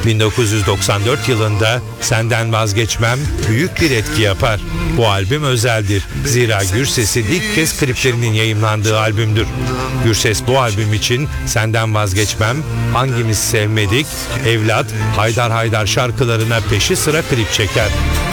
1994 yılında Senden Vazgeçmem büyük bir etki yapar. Bu albüm özeldir. Zira Gürses'in ilk kez kliplerinin yayımlandığı albümdür. Gürses bu albüm için Senden Vazgeçmem, Hangimiz Sevmedik, Evlat, Haydar Haydar şarkılarına peşi sıra klip çeker.